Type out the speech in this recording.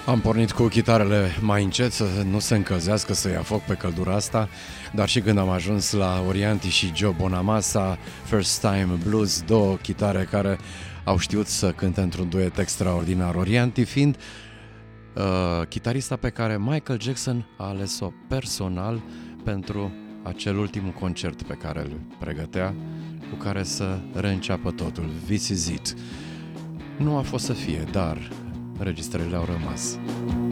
Am pornit cu chitarele mai încet să nu se încălzească, să ia foc pe căldura asta, dar și când am ajuns la Orianti și Joe Bonamassa, First Time Blues, două chitare care au știut să cânte într-un duet extraordinar. Orianti fiind chitarista pe care Michael Jackson a ales-o personal pentru acel ultim concert pe care îl pregătea, cu care să reînceapă totul. This is it. Nu a fost să fie, dar registrările au rămas.